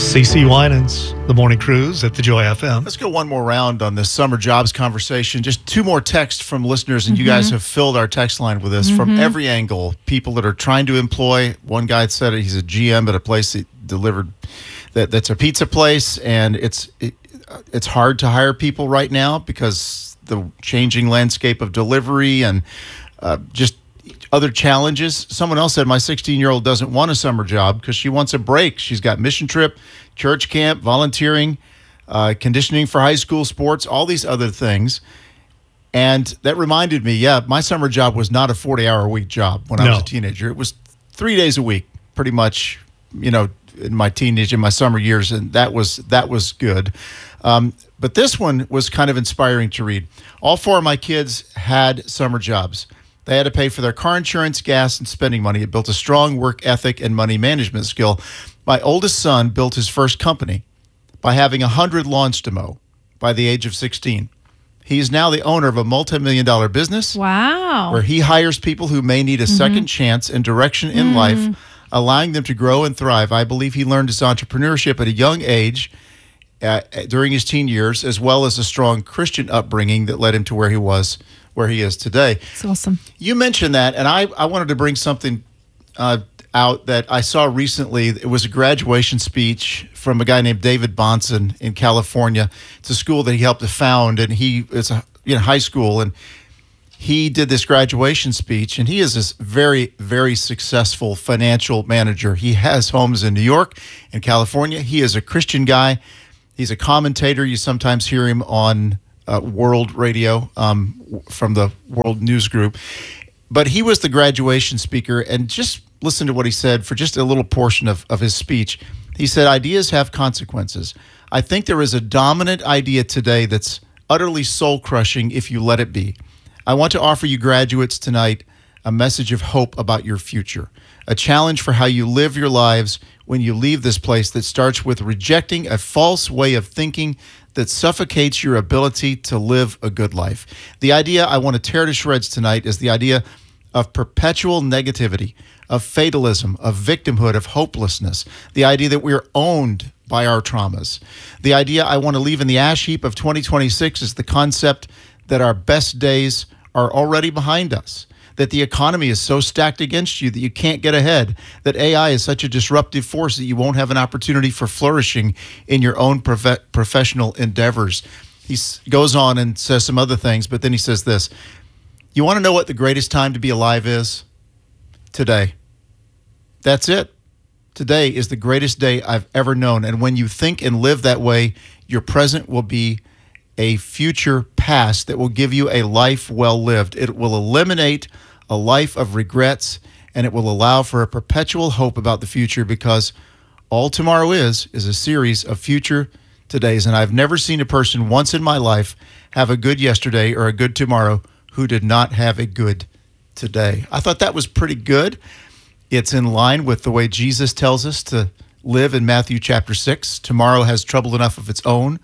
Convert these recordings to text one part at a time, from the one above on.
CeCe Winans, The Morning Cruise at the Joy FM. Let's go one more round on this summer jobs conversation. Just two more texts from listeners, and you guys have filled our text line with this from every angle. People that are trying to employ. One guy said he's a GM at a place that delivered that's a pizza place, and it's hard to hire people right now because the changing landscape of delivery and just other challenges. Someone else said, my 16-year-old doesn't want a summer job because she wants a break. She's got mission trip, church camp, volunteering, conditioning for high school sports, all these other things. And that reminded me, my summer job was not a 40-hour-a-week job when I was a teenager. It was 3 days a week, pretty much, in my summer years, and that was good. But this one was kind of inspiring to read. All four of my kids had summer jobs. They had to pay for their car insurance, gas, and spending money. It built a strong work ethic and money management skill. My oldest son built his first company by having 100 lawns to mow by the age of 16. He is now the owner of a multi-million-dollar business. Wow. Where he hires people who may need a second chance and direction in life, allowing them to grow and thrive. I believe he learned his entrepreneurship at a young age during his teen years, as well as a strong Christian upbringing that led him to where he is today. That's awesome. You mentioned that, and I wanted to bring something out that I saw recently. It was a graduation speech from a guy named David Bonson in California. It's a school that he helped to found, and he is high school, and he did this graduation speech, and he is this very, very successful financial manager. He has homes in New York and California. He is a Christian guy. He's a commentator. You sometimes hear him on World Radio from the World News Group. But he was the graduation speaker, and just listen to what he said for just a little portion of his speech. He said, ideas have consequences. I think there is a dominant idea today that's utterly soul-crushing if you let it be. I want to offer you graduates tonight a message of hope about your future, a challenge for how you live your lives when you leave this place that starts with rejecting a false way of thinking that suffocates your ability to live a good life. The idea I want to tear to shreds tonight is the idea of perpetual negativity, of fatalism, of victimhood, of hopelessness, the idea that we're owned by our traumas. The idea I want to leave in the ash heap of 2026 is the concept that our best days are already behind us, that the economy is so stacked against you that you can't get ahead, that AI is such a disruptive force that you won't have an opportunity for flourishing in your own professional endeavors. He goes on and says some other things, but then he says this, you want to know what the greatest time to be alive is? Today. That's it. Today is the greatest day I've ever known, and when you think and live that way, your present will be a future past that will give you a life well lived. It will eliminate a life of regrets, and it will allow for a perpetual hope about the future, because all tomorrow is a series of future todays. And I've never seen a person once in my life have a good yesterday or a good tomorrow who did not have a good today. I thought that was pretty good. It's in line with the way Jesus tells us to live in Matthew chapter 6. Tomorrow has trouble enough of its own.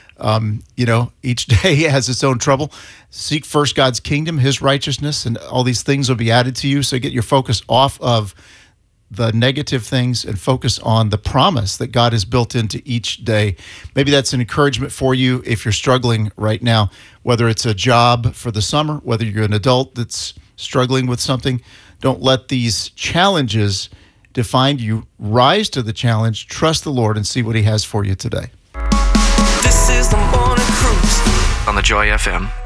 Each day has its own trouble. Seek first God's kingdom, his righteousness, and all these things will be added to you. So get your focus off of the negative things and focus on the promise that God has built into each day. Maybe that's an encouragement for you if you're struggling right now, whether it's a job for the summer, whether you're an adult that's struggling with something. Don't let these challenges define you. Rise to the challenge, trust the Lord, and see what he has for you today. This is the Morning Cruise on the Joy FM.